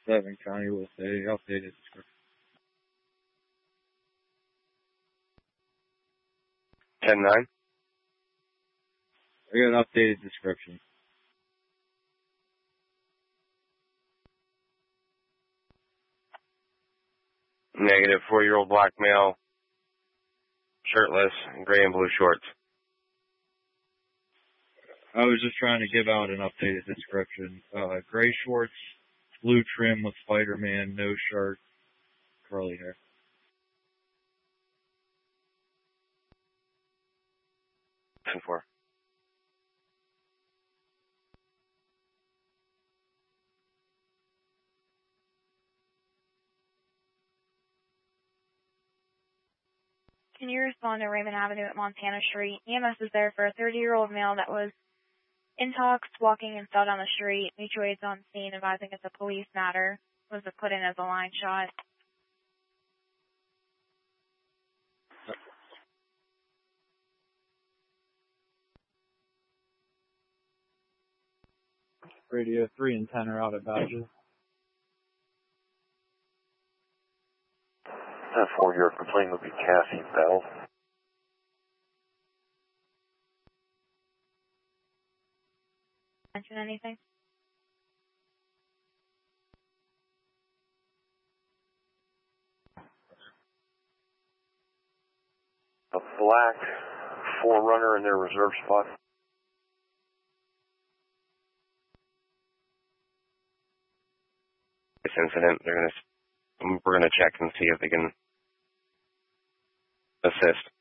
7 County with a updated description. 10-9. I got an updated description. Negative. 4-year-old black male, shirtless, gray and blue shorts. I was just trying to give out an updated description. Gray shorts, blue trim with Spider-Man, no shirt, curly hair. And 4. Can you respond to Raymond Avenue at Montana Street? EMS is there for a 30-year-old male that was intox, walking and fell down the street. Mutual aid's on scene, advising it's a police matter. Was put in as a line shot. Radio 3 and 10 are out at Badger. That 4-year complaint would be Cassie Bell. Mention anything? A black 4Runner in their reserve spot. This incident, we're gonna check and see if they can assist.